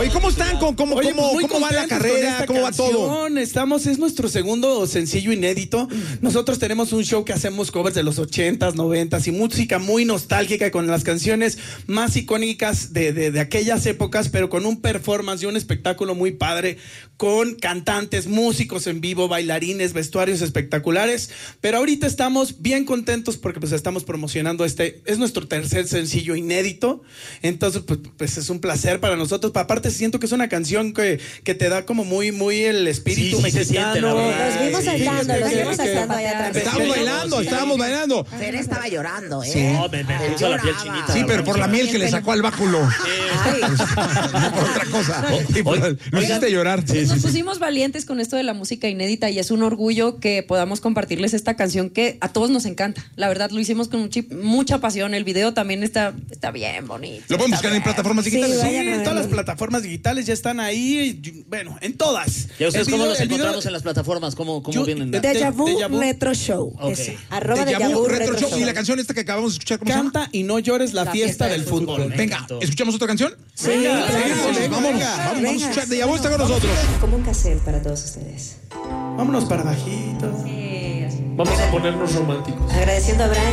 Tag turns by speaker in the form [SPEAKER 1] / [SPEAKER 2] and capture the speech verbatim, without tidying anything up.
[SPEAKER 1] Oye, ¿cómo están? ¿Cómo, cómo,
[SPEAKER 2] Oye,
[SPEAKER 1] cómo,
[SPEAKER 2] pues
[SPEAKER 1] cómo va la carrera? ¿Cómo va todo?
[SPEAKER 2] Estamos, es nuestro segundo sencillo inédito. Nosotros tenemos un show que hacemos covers de los ochentas, noventas y música muy nostálgica con las canciones más icónicas de, de, de aquellas épocas, pero con un performance y un espectáculo muy padre, con cantantes, músicos en vivo, bailarines, vestuarios espectaculares. Pero ahorita estamos bien contentos porque pues estamos promocionando este, es nuestro tercer sencillo inédito. Entonces, pues, pues es un placer para nosotros. Aparte, siento que es una canción que, que te da como muy, muy el espíritu
[SPEAKER 3] Sí, sí
[SPEAKER 2] mexicano.
[SPEAKER 3] se siente, la verdad.
[SPEAKER 4] Los vimos
[SPEAKER 2] Sí,
[SPEAKER 4] saltando,
[SPEAKER 2] sí,
[SPEAKER 4] los
[SPEAKER 2] sí,
[SPEAKER 4] vimos
[SPEAKER 2] sí.
[SPEAKER 4] saltando allá atrás.
[SPEAKER 1] Estábamos bailando, estábamos bailando.
[SPEAKER 5] Fer estaba llorando, ¿eh?
[SPEAKER 1] Sí.
[SPEAKER 3] No, me, me puso la piel chinita.
[SPEAKER 1] Sí, pero por la miel que le sacó al báculo.
[SPEAKER 4] Ay,
[SPEAKER 1] No por otra cosa. Y por-
[SPEAKER 3] Oigan,
[SPEAKER 1] Lo hiciste llorar.
[SPEAKER 6] Pues nos pusimos valientes con esto de la música inédita y es un orgullo que podamos compartirles esta canción que a todos nos encanta. La verdad, lo hicimos con mucha, mucha pasión. El video también está, está bien bonito.
[SPEAKER 1] Lo pueden
[SPEAKER 6] Está
[SPEAKER 1] buscar en
[SPEAKER 6] bien.
[SPEAKER 1] plataformas
[SPEAKER 4] Sí,
[SPEAKER 1] digitales.
[SPEAKER 2] Sí,
[SPEAKER 4] vayan a
[SPEAKER 2] en todas las
[SPEAKER 4] verlo.
[SPEAKER 2] plataformas digitales ya están ahí. y, Bueno, en todas.
[SPEAKER 3] ¿Y a ustedes
[SPEAKER 2] El
[SPEAKER 3] cómo
[SPEAKER 2] video-
[SPEAKER 3] los
[SPEAKER 2] el video-
[SPEAKER 3] encontramos en las plataformas? ¿Cómo, cómo
[SPEAKER 2] Yo-
[SPEAKER 3] vienen?
[SPEAKER 2] de-
[SPEAKER 4] Deja Vu
[SPEAKER 2] Deja Vu.
[SPEAKER 4] Retro Show.
[SPEAKER 3] Ok.
[SPEAKER 4] Eso. Arroba
[SPEAKER 1] Deja
[SPEAKER 4] Deja
[SPEAKER 1] Vu
[SPEAKER 4] Vu
[SPEAKER 1] Retro
[SPEAKER 4] Retro
[SPEAKER 1] Show.
[SPEAKER 4] Show.
[SPEAKER 1] Y la canción esta que acabamos de escuchar, ¿cómo se llama?
[SPEAKER 2] Canta y no llores la,
[SPEAKER 6] La
[SPEAKER 2] fiesta,
[SPEAKER 6] fiesta
[SPEAKER 2] del
[SPEAKER 6] del
[SPEAKER 2] fútbol.
[SPEAKER 3] fútbol.
[SPEAKER 1] Venga,
[SPEAKER 3] encantó.
[SPEAKER 1] ¿escuchamos otra canción?
[SPEAKER 4] Sí,
[SPEAKER 2] Venga,
[SPEAKER 4] claro.
[SPEAKER 2] venga,
[SPEAKER 1] Vamos,
[SPEAKER 2] venga,
[SPEAKER 1] vamos,
[SPEAKER 2] venga.
[SPEAKER 1] vamos, vamos a
[SPEAKER 4] Venga.
[SPEAKER 1] escuchar. Deja Vu está con nosotros.
[SPEAKER 4] Como un cassette para todos ustedes.
[SPEAKER 2] Vámonos para bajito.
[SPEAKER 6] Sí, así.
[SPEAKER 3] Vamos a ponernos románticos.
[SPEAKER 4] Agradeciendo a Brian.